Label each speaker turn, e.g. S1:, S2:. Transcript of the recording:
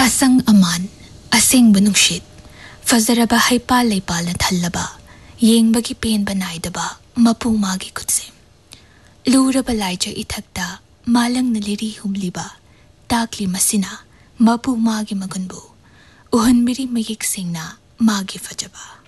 S1: असंग अमान असेंग बनुंगशित फजरबा हैपा लेपालना थल्लबा येंबगी पेनबा नाइदबा मपु मागी खुदसे लूरबा लाइजा इथक्ता मालंगना लिरी हुमलिबा ताकली मसिना मपु मागी मगुनबु उहनबिरी मयेक सेंगना मागी फजबा।